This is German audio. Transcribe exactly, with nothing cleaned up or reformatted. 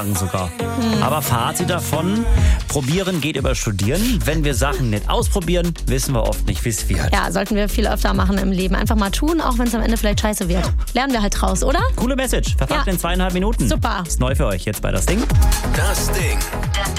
sogar. Hm. Aber Fazit davon, probieren geht über studieren. Wenn wir Sachen nicht ausprobieren, wissen wir oft nicht, wie es wird. Ja, sollten wir viel öfter machen im Leben. Einfach mal tun, auch wenn es am Ende vielleicht scheiße wird. Lernen wir halt draus, oder? Coole Message. Verpackt ja. in zweieinhalb Minuten. Super. Ist neu für euch jetzt bei Das Ding. Das Ding.